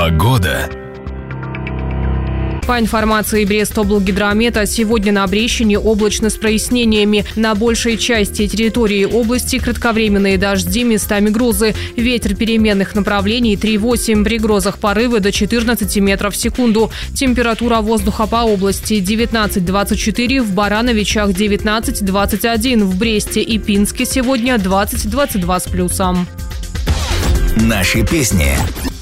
Погода. По информации Брестоблгидромета, сегодня на Брещине облачно с прояснениями. На большей части территории области кратковременные дожди, местами грозы. Ветер переменных направлений 3,8, при грозах порывы до 14 метров в секунду. Температура воздуха по области 19-24, в Барановичах 19-21, в Бресте и Пинске сегодня 20-22 с плюсом. Наши песни.